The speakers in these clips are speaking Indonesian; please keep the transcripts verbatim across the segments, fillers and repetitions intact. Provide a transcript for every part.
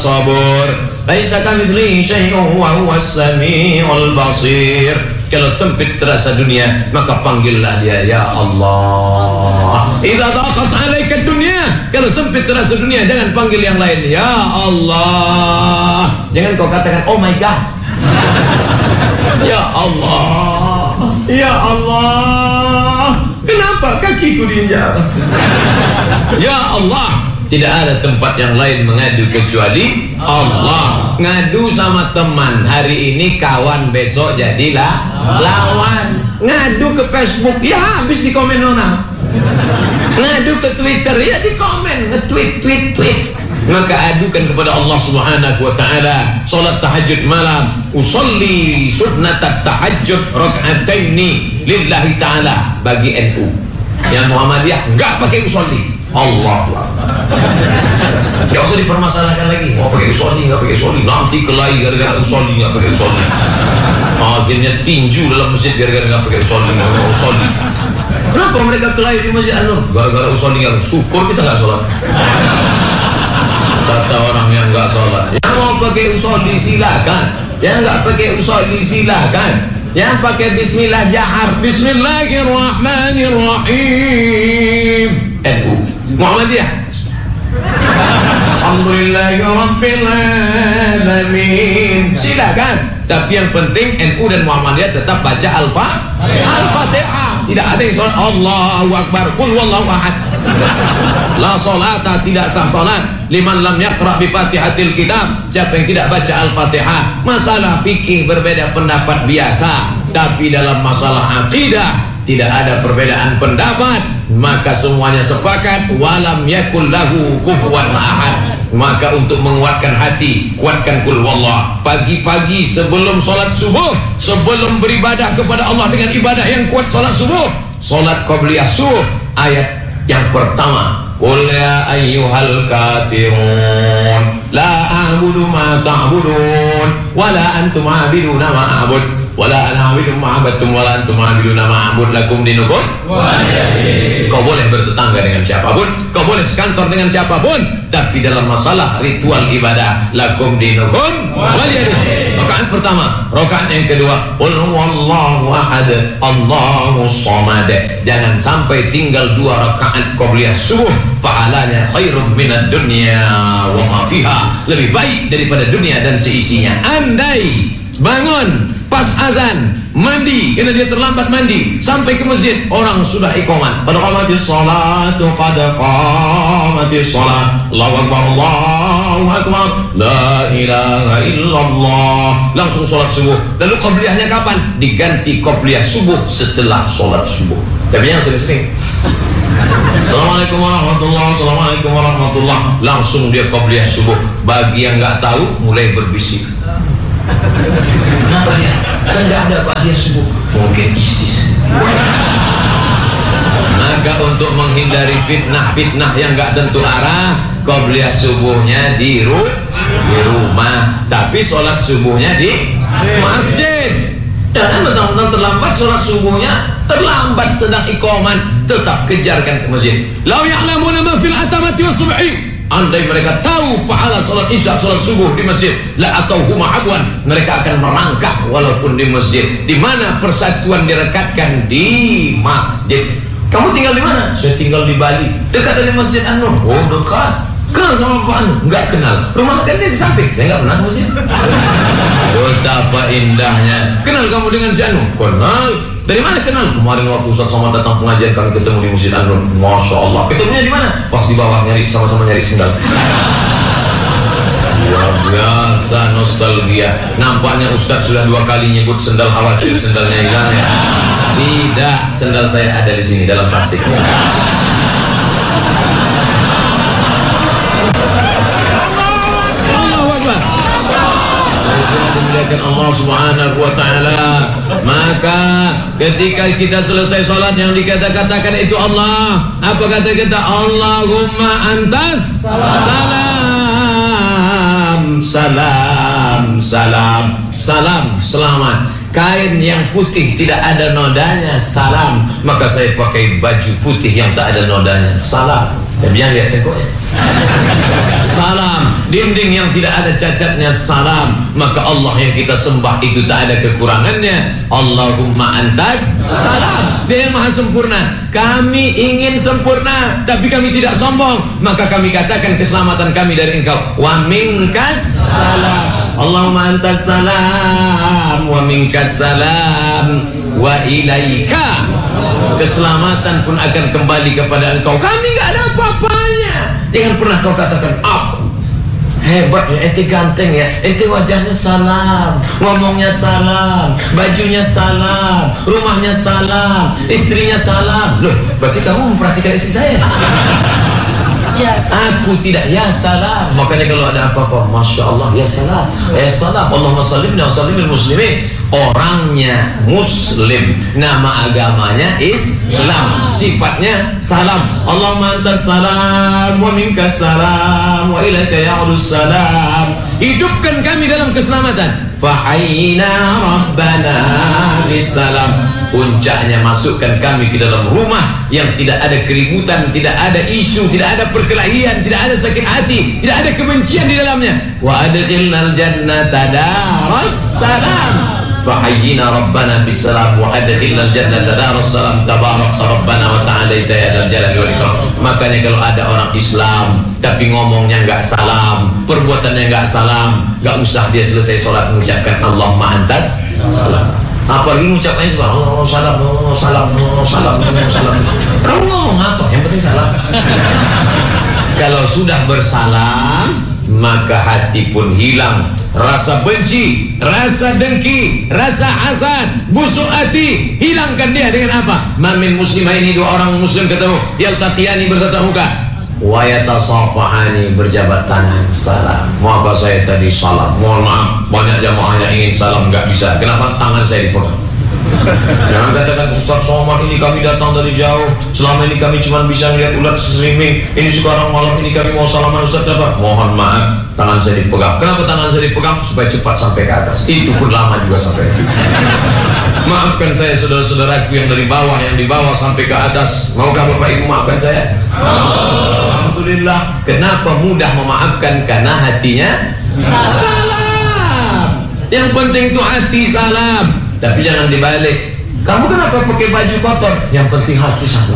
sabur. Laisa kamitslihi syai'un wa huwas samiul basir. Kalau sempit terasa dunia, maka panggillah dia, ya Allah. Idza daqat 'alaika dunya, kalau sempit terasa dunia, jangan panggil yang lain, ya Allah. Jangan kau katakan oh my god. Ya Allah, ya Allah. Kenapa kakiku diinjak? Ya Allah. Tidak ada tempat yang lain mengadu kecuali Allah. Ngadu sama teman, hari ini kawan, besok jadilah lawan. Ngadu ke Facebook, ya habis di komen orang. Ngadu ke Twitter, ya di komen, nge-tweet, tweet, tweet. Maka adukan kepada Allah Subhanahu wa ta'ala. Salat tahajud malam, usolli sunnatat tahajud rak'ataini lillahi ta'ala. Bagi N U yang Muhammadiyah enggak pakai usolli. Allah nggak usah dipermasalahkan lagi. Mau pakai usolli nggak pakai usolli, nanti kelahi gara-gara usolli nggak pakai usolli. Akhirnya tinju dalam masjid gara-gara nggak pakai usolli, nggak pakai usolli. Kenapa mereka kelahi di Masjid An-Nur? Gara-gara usolli nggak. Syukur kita nggak sholat. Kata orang yang nggak sholat, yang mau pakai usolli silakan, yang nggak pakai usolli silakan. Yang pakai bismillah jahar, bismillahirrahmanirrahim. N U Muhammadiyah, alhamdulillahi rabbil alamin, silakan. Tapi yang penting N U dan Muhammadiyah tetap baca Al-Fatihah. Tidak ada yang sholat Allahu Akbar, qul wallahu ahad. La sholata, tidak sah sholat liman lam yaqra bi fatihatil kitab. Siapa yang tidak baca Al-Fatihah. Masalah fikih berbeda pendapat biasa, tapi dalam masalah akidah tidak ada perbedaan pendapat. Maka semuanya sepakat walam yakul lahu kufuwan ahad. Maka untuk menguatkan hati, kuatkan kul wallah. Pagi-pagi sebelum sholat subuh, sebelum beribadah kepada Allah dengan ibadah yang kuat, sholat subuh, sholat qabliyah subuh, ayat yang pertama, qul ya ayyuhal kafirun la a'budu ma ta'budun wa la antum 'abiduna ma a'bud wa la ana 'abidu ma 'abadtum wa la antum 'abiduna ma a'bud lakum dinukum waliyadin. Kau boleh bertetangga dengan siapapun, kau boleh sekantor dengan siapapun, tapi dalam masalah ritual ibadah lakum dinukum waliyadin. Rakaat pertama, rakaat yang kedua, qul huwallahu ahad Allahus samad. Jangan sampai tinggal dua rakaat qabliyah subuh, pahalanya khairum minad dunya wa ma fiha, lebih baik daripada dunia dan seisinya. Andai bangun pas azan, mandi, karena dia terlambat mandi, sampai ke masjid, orang sudah iqamat, pada qamatis salatu, pada qamatis salat, Allahu Akbar, Allahu Akbar, la ilaha illallah, langsung sholat subuh. Lalu qabliyahnya kapan? Diganti qabliyah subuh setelah sholat subuh. Tapi yang sering-sering Assalamualaikum warahmatullahi, Assalamualaikum warahmatullahi, langsung dia qabliyah subuh. Bagi yang nggak tahu, mulai berbisik. Kenapa ya? Kan nggak ada qabliyah subuh. Mungkin ISIS. Maka untuk menghindari fitnah-fitnah yang nggak tentu arah, qabliyah subuhnya di, ru di rumah, tapi sholat subuhnya di masjid. Jangan mentang-mentang terlambat sholat subuhnya, terlambat sedang iqamat, tetap kejarkan ke masjid. Lau ya'lamuna ma fil atamati was subhi. Andai mereka tahu pahala sholat isya, sholat subuh di masjid, la atauhu ma'abwan, mereka akan merangkak walaupun di masjid. Di mana persatuan direkatkan? Di masjid. Kamu tinggal di mana? Saya tinggal di Bali. Dekat dari Masjid An-Nur. Oh, dekat. Kenal sama Bapak Anu? Enggak kenal. Rumah kan dia di samping. Saya enggak pernah ke masjid. Betapa indahnya. Kenal kamu dengan si Anu? Kenal. Dari mana kenal? Kemarin waktu Ustaz Somad datang pengajian, kami ketemu di Masjid An-Nur. Masya Allah. Ketemunya di mana? Pas di bawah nyari, sama-sama nyari sendal. Luar biasa nostalgia. Nampaknya Ustaz sudah dua kali nyebut sendal, khawatir sendalnya hilang ya. Tidak, sendal saya ada di sini dalam plastiknya. Dimuliakan Allah Subhanahu wa ta'ala. Maka ketika kita selesai sholat, yang dikata-katakan itu Allah. Apa kata kita? Allahumma antas salam, salam, salam, salam, selamat. Kain yang putih tidak ada nodanya, salam. Maka saya pakai baju putih yang tak ada nodanya, salam. Tapi yang lihat tengoknya, salam. dinding yang tidak ada cacatnya salam. Maka Allah yang kita sembah itu tak ada kekurangannya. Allahumma antas salam, Dia yang maha sempurna. Kami ingin sempurna, tapi kami tidak sombong. Maka kami katakan keselamatan kami dari Engkau. Wa minkas salam, Allahumma antas salam, wa minkas salam, wa ilaika. Keselamatan pun akan kembali kepada Engkau. Kami gak ada apa-apanya. Jangan pernah kau katakan aku hebat ya, ente ganteng ya, ente wajahnya salam, ngomongnya salam, bajunya salam, rumahnya salam, istrinya salam. Loh, berarti kamu memperhatikan istri saya? Ya, aku tidak, ya salam. Makanya kalau ada apa-apa, Masya Allah, ya salam, ya salam, Allahumma sallimna wa sallimil muslimin. Orangnya muslim, nama agamanya Islam, sifatnya salam. Allahumma antas salam, wa minkas salam, wa ilaika ya'udus salam. Hidupkan kami dalam keselamatan. Fahayyina rabbana bisalam. Puncaknya masukkan kami ke dalam rumah yang tidak ada keributan, tidak ada isu, tidak ada perkelahian, tidak ada sakit hati, tidak ada kebencian di dalamnya. Wa adkhilnal jannata daras salam. Fahayyina rabbana bisalam wa adkhilnal jannata daras salam. Tabarakta rabbana wa ta'alaita ya dzal jalali wal ikram. Makanya kalau ada orang Islam tapi ngomongnya enggak salam, perbuatannya enggak salam, enggak usah dia selesai sholat mengucapkan Allahumma antas salam. Apalagi mengucapkannya Allah salam, Allah salam, Allah salam, Allah salam. Kamu ngomong apa? Yang penting salam. Kalau sudah bersalam, maka hati pun hilang rasa benci, rasa dengki, rasa hasad, busuk hati. Hilangkan dia dengan apa? Mamin muslimah ini, dua orang muslim ketemu, yaltaqiyani bertatap muka, wa yatasafahani berjabat tangan salam. Maka saya tadi salam, mohon maaf banyak jamaah yang ingin salam nggak bisa. Kenapa? Tangan saya dipegang. Jangan katakan Ustaz Somad ini kami datang dari jauh, selama ini kami cuma bisa lihat ulat streaming, ini sekarang malam ini kami mau salaman Ustaz dapat. Mohon maaf, tangan saya dipegang. Kenapa tangan saya dipegang? Supaya cepat sampai ke atas. Itu pun lama juga sampai. Maafkan saya saudara-saudaraku yang dari bawah, yang di bawah sampai ke atas. Maukah Bapak Ibu maafkan saya? Alhamdulillah. Kenapa mudah memaafkan? Karena hatinya salam. Yang penting itu hati salam. Tapi jangan dibalik. Kamu kenapa pakai baju kotor? Yang penting hati salam.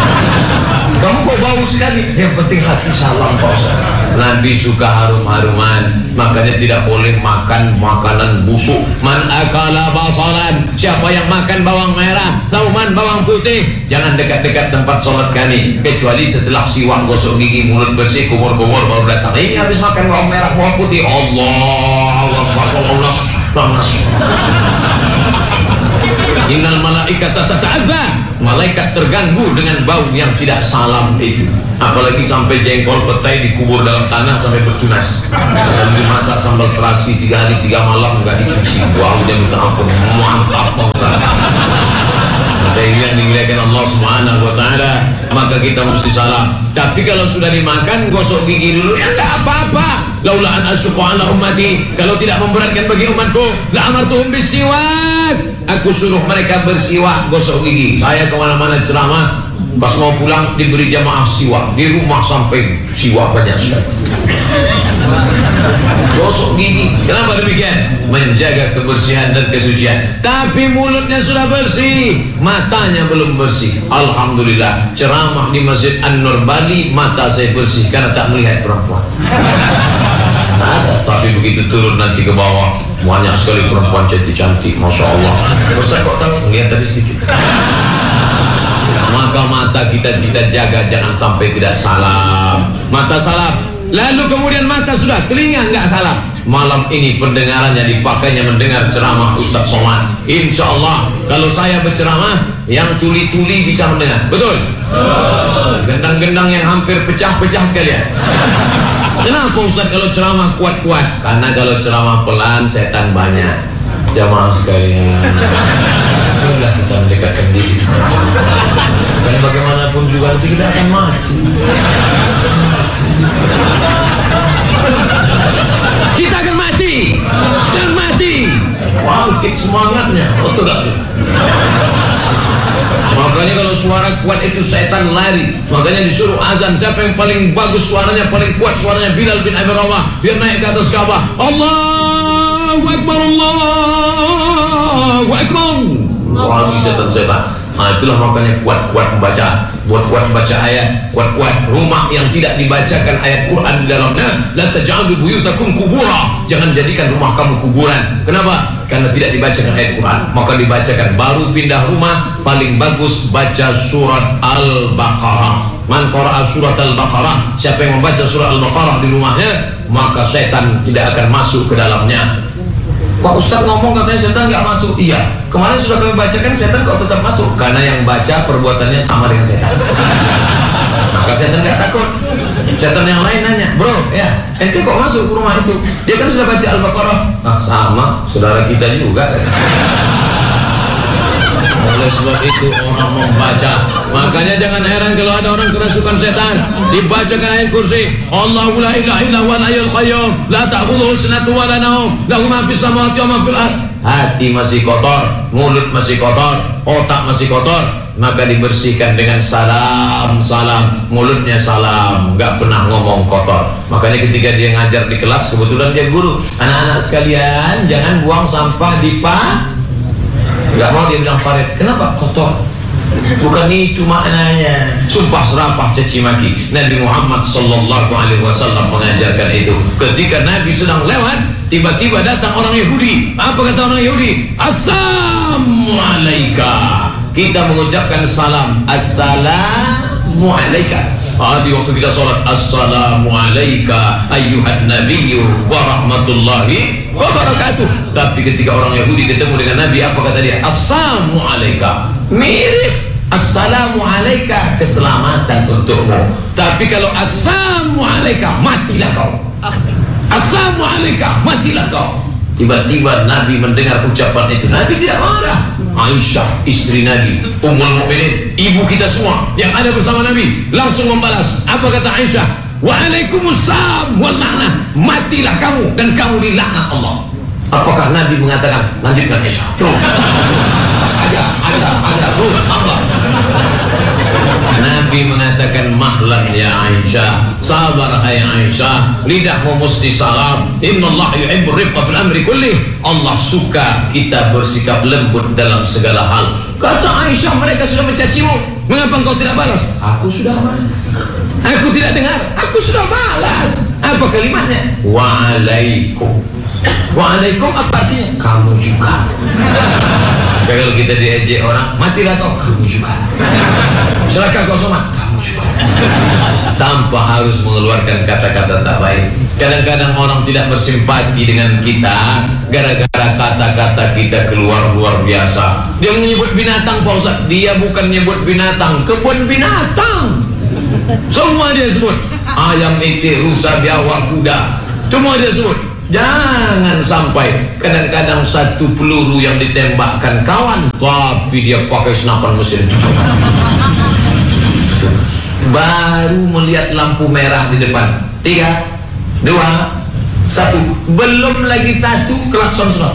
Kamu kok bau sekali? Yang penting hati salam, Pak Ustaz. Nabi suka harum-haruman, makanya tidak boleh makan makanan busuk. Man akala basalan, siapa yang makan bawang merah, sauman bawang putih, jangan dekat-dekat tempat sholat kami, kecuali setelah siwak, gosok gigi, mulut bersih, kumur-kumur baru datang. Ini habis makan bawang merah, bawang putih. Allah Akbar, Allah Innal malaikata tata'azza, malaikat terganggu dengan bau yang tidak salam itu. Apalagi sampai jengkol petai dikubur dalam tanah sampai bertunas, dan dimasak sambal terasi tiga hari tiga malam nggak dicuci, baunya minta ampun, mantap Pak. Maka ini yang dimuliakan Allah Subhanahu wa Ta'ala, maka kita mesti salam. Tapi kalau sudah dimakan, gosok gigi dulu, ya nggak apa-apa. Laula an asyqa ala ummati, kalau tidak memberatkan bagi umatku, la amartuhum bisiwak, aku suruh mereka bersiwak, gosok gigi. Saya kemana-mana ceramah, pas mau pulang diberi jamaah siwak, di rumah sampai siwak banyak sekali. Gosok gigi. Kenapa demikian? Menjaga kebersihan dan kesucian. Tapi mulutnya sudah bersih, matanya belum bersih. Alhamdulillah, ceramah di Masjid An-Nur Bali, mata saya bersih karena tak melihat perempuan. Ada, tapi begitu turun nanti ke bawah, banyak sekali perempuan cantik-cantik, Masya Allah. Ustaz kok tahu? Lihat tadi sedikit. Maka mata kita kita jaga, jangan sampai tidak salam. Mata salam, lalu kemudian mata sudah, telinga enggak salam. Malam ini pendengarannya dipakainya mendengar ceramah Ustaz Somad. Insya Allah kalau saya berceramah, yang tuli-tuli bisa mendengar. Betul? Gendang-gendang yang hampir pecah-pecah sekalian. Kenapa Ustaz kalau ceramah kuat-kuat? Karena kalau ceramah pelan setan banyak. Jamaah sekalian, marilah kita mendekatkan diri. Karena bagaimanapun juga nanti kita akan mati. Kita akan mati, dan mati. Bangkit semangatnya, betul gak? Maka Makanya kalau suara kuat itu setan lari. Makanya disuruh azan, siapa yang paling bagus suaranya, paling kuat suaranya, Bilal bin Abi Rabah. Dia naik ke atas Ka'bah, Allahu Akbar, Allahu Akbar. Wah, setan-setan. Nah, itulah makanya kuat-kuat membaca, buat kuat membaca ayat, kuat-kuat rumah yang tidak dibacakan ayat Quran di dalamnya. La taj'alu buyutakum kubura. Jangan jadikan rumah kamu kuburan. Kenapa? Karena tidak dibacakan ayat Quran. Maka dibacakan. Baru pindah rumah, paling bagus baca surat Al-Baqarah. Man qara'a surat Al-Baqarah, siapa yang membaca surat Al-Baqarah di rumahnya, maka setan tidak akan masuk ke dalamnya. Pak Ustaz ngomong katanya setan nggak masuk. Iya, kemarin sudah kami bacakan, setan kok tetap masuk. Karena yang baca perbuatannya sama dengan setan. Maka setan nggak takut. Setan yang lain nanya, bro, ya, ente kok masuk ke rumah itu? Dia kan sudah baca Al-Baqarah. Ah, sama, saudara kita juga. Oleh sebab itu orang membaca. Makanya jangan heran kalau ada orang kerasukan setan. Dibacakan ayat kursi, Allahu la ilaha illa huwal hayyul qayyum, la ta'khudhuhu sinatun wa la nawm, lahu ma fis samawati wa ma fil ardh. Hati masih kotor, mulut masih kotor, otak masih kotor, maka dibersihkan dengan salam, salam, mulutnya salam, nggak pernah ngomong kotor. Makanya ketika dia ngajar di kelas, kebetulan dia guru, anak-anak sekalian jangan buang sampah di pa. Nggak mau dia bilang Farid, kenapa kotor? Bukan itu maknanya. Sumpah serapah caci maki. Nabi Muhammad sallallahu alaihi wasallam mengajarkan itu. Ketika Nabi sedang lewat, tiba-tiba datang orang Yahudi. Apa kata orang Yahudi? Assalamualaikum. Kita mengucapkan salam, Assalamualaikum. Ah, di waktu kita sholat, Assalamualaikum ayyuhan nabiyyu wa rahmatullahi wa barakatuh. Tapi ketika orang Yahudi ketemu dengan Nabi, apa kata dia? Assalamualaikum. Mirip Assalamualaikum, keselamatan untukmu. Tapi kalau Assalamualaikum, matilah kau. Assalamualaikum, matilah kau. Tiba-tiba Nabi mendengar ucapan itu. Nabi tidak marah. Aisyah, istri Nabi, Ummul Mukminin, ibu kita semua yang ada bersama Nabi, langsung membalas. Apa kata Aisyah? Waalaikumsalam wal la'nah. Matilah kamu dan kamu dilaknat Allah. Apakah Nabi mengatakan lanjutkan Aisyah? Terus. Ada, ada, ada. Terus Allah. Nabi mengatakan mahlan ya Aisyah, sabar hai Aisyah, lidahmu mesti salam. Innallaha yuhibbur rifqa fil amri kulli. Allah suka kita bersikap lembut dalam segala hal. Kata Aisyah, mereka sudah mencacimu, mengapa engkau tidak balas? Aku sudah balas. Aku tidak dengar, aku sudah balas. Apa kalimatnya? Waalaikum. Waalaikum apa artinya? Kamu juga. Kalau kita diejek orang, matilah kau, kamu juga. Celaka kau semua, kamu juga. Tanpa harus mengeluarkan kata-kata tak baik. Kadang-kadang orang tidak bersimpati dengan kita gara-gara kata-kata kita keluar luar biasa. Dia menyebut binatang, Pak Ustaz. Dia bukan menyebut binatang, kebun binatang. Semua dia sebut. Ayam, itik, rusa, biawak, kuda, semua dia sebut. Jangan sampai kadang-kadang satu peluru yang ditembakkan kawan, tapi dia pakai senapan mesin. Baru melihat lampu merah di depan. Tiga, dua, satu. Belum lagi satu, klakson sudah.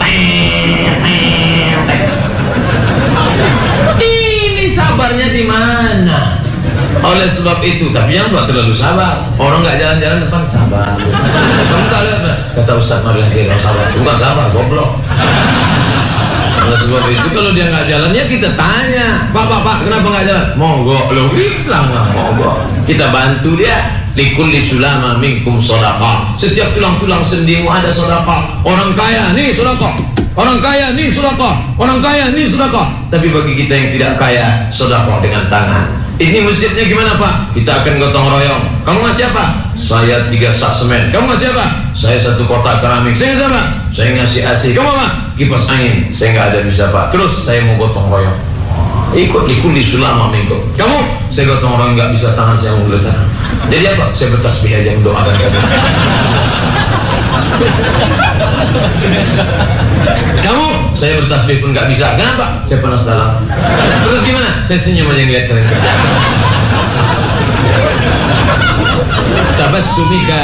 Ini sabarnya di mana? Oleh sebab itu, tapi yang buat terlalu sabar. Orang nggak jalan-jalan depan sabar. Kamu tak lihat? Kata Ustaz Marilah dia sabar. Bukan sabar, goblok. Oleh sebab itu, kalau dia nggak jalan ya kita tanya, Pak, Pak, Pak, kenapa nggak jalan? Monggo, lo bilang lah, monggo. Kita bantu dia. Likulli sulama minkum sodaqah. Setiap tulang-tulang sendimu ada sodaqah. Orang kaya nih sodaqah. Orang kaya nih sodaqah. Orang kaya nih sodaqah. Tapi bagi kita yang tidak kaya, sodaqah dengan tangan. Ini masjidnya gimana Pak? Kita akan gotong royong. Kamu ngasih apa? Saya tiga sak semen. Kamu ngasih apa? Saya satu kotak keramik. Saya ngasih apa? Saya ngasih A C. Kamu apa? Kipas angin. Saya nggak ada bisa Pak. Terus saya mau gotong royong. Ikut ikut di sulama minggu. Kamu? Saya gotong royong nggak bisa, tangan saya mau geletar. Jadi apa? Saya bertasbih aja mendoakan kamu. Kamu? Saya bertasbih pun nggak bisa. Kenapa? Saya panas dalam. Terus gimana? Saya senyum aja ngeliat kalian. Tabassumika,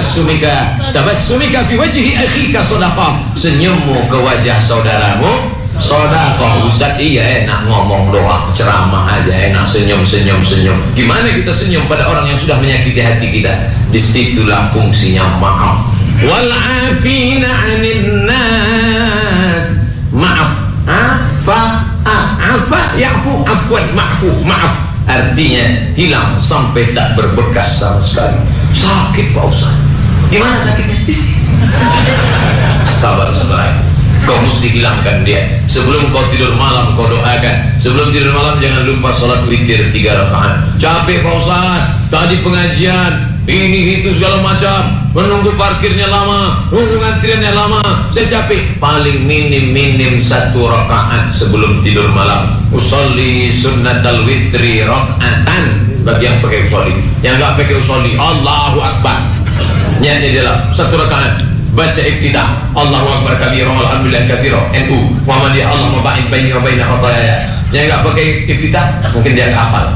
tabassumika, tabassumika fi wajhi akhika sadaqah. Senyummu ke wajah saudaramu sedekah. Ustaz, iya enak ngomong doang, ceramah aja enak, senyum senyum senyum. Gimana kita senyum pada orang yang sudah menyakiti hati kita? Disitulah fungsinya maaf. Wal afina 'anil nas. Maaf. Afa, afa, yafu, afwan, maafu, maaf. Artinya hilang sampai tak berbekas sama sekali. Sakit Pak Ustaz. Di mana sakitnya? Sabar sabar. Kau mesti hilangkan dia. Sebelum kau tidur malam kau doakan. Sebelum tidur malam jangan lupa sholat witir tiga rakaat. Capek Pak Ustaz, tadi pengajian ini itu segala macam, menunggu parkirnya lama, menunggu antriannya lama, saya capek. Paling minim-minim satu rakaat sebelum tidur malam. Usolli sunnatal witri rakaatan. Bagi yang pakai usolli, yang enggak pakai usolli, Allahu Akbar. Niatnya adalah satu rakaat. Baca iftitah, Allahu Akbar kabira walhamdulillah katsira. N U Muhammadiyah, Allahumma ba'id baini wa baina khataaya. Yang enggak pakai iftitah mungkin dia enggak hafal.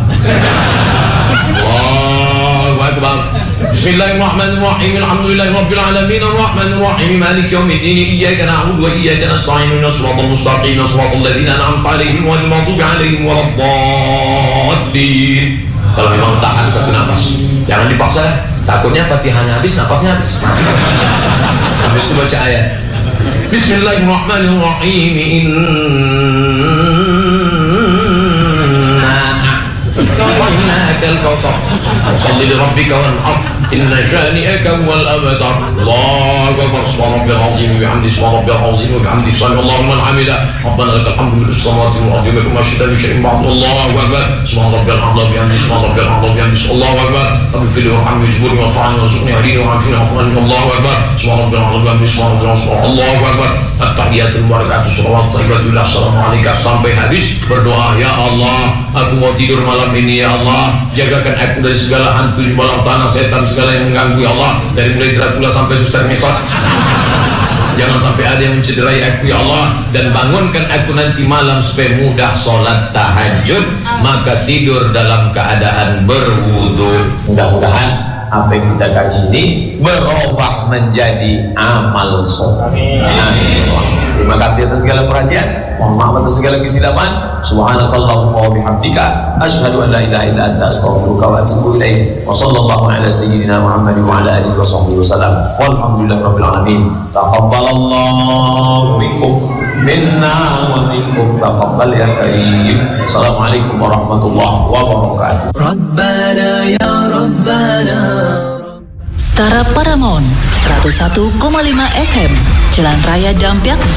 Allahu Akbar. Bismillahirrahmanirrahim. Alhamdulillahi rabbil alamin arrahmanir rahim maliki yaumiddin iyyaka na'budu wa iyyaka nasta'in ihdinas siratal mustaqim siratal ladzina an'amta 'alaihim ghairil maghdubi 'alaihim waladdallin. Kalau memang tahan satu nafas, jangan dipaksa. Takutnya Fatihahnya habis, nafasnya habis. Habis itu baca ayat. Bismillahirrahmanirrahim. Inna a'tainakal kautsar. Shalli li rabbika wanhar. Inna syani'aka huwal abtar. Allahu akbar. Subhanallahil azim wa bihamdihi subhanallahil azim wa bihamdihi sallallahu man hamida. Rabbana lakal hamdu mil samawati wal ardi wa ma syada min syai'in ba'd. Allahu akbar. Subhanallahil azim wa bihamdihi subhanallahil azim wa bihamdihi Allahu akbar. Rabbi fil warhamni wajburni warfa'ni warzuqni wahdini wa'afini wa'afini. Allahu akbar. Subhanallahil azim wa bihamdihi subhanallahil azim. Allahu akbar. At-tahiyatul barakatuh salawat thayyibatu ila assalamu alayka sampai habis. Berdoa, ya Allah, aku mau tidur malam ini ya Allah, jagakan aku dari segala hantu di bawah tanah, setan segala yang mengganggu ya Allah, dari mulai Dracula sampai Suster Mesot. Jangan sampai ada yang mencederai aku ya Allah, dan bangunkan aku nanti malam supaya mudah sholat tahajud, maka tidur dalam keadaan berwudu. Mudah-mudahan apa yang kita kaji ini berubah menjadi amal soleh. Amin. Terima kasih atas segala perhatian. Mohon maaf atas segala kesilapan. Subhanakallahumma wa bihamdika asyhadu an la ilaha illa anta astaghfiruka wa atubu ilaik. Wa sallallahu ala sayyidina Muhammadin wa ala alihi wa sahbihi wasallam. Walhamdulillahi rabbil alamin. Taqabbalallahu minkum minna wa minkum taqabbal ya karim. Assalamualaikum warahmatullahi wabarakatuh. Rabbana ya Rabbana. Setara Paramount seratus satu koma lima F M, Jalan Raya Dampyak,